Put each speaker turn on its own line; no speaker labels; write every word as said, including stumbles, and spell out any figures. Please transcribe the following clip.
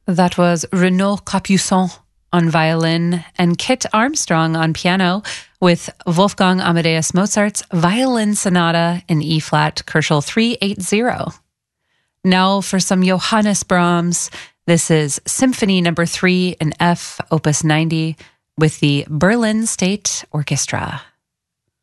That was Renaud Capuçon on violin and Kit Armstrong on piano with Wolfgang Amadeus Mozart's Violin Sonata in E-flat, Koelschel three eighty. Now for some Johannes Brahms. This is Symphony Number three in F, Opus ninety, with the Berlin State Orchestra.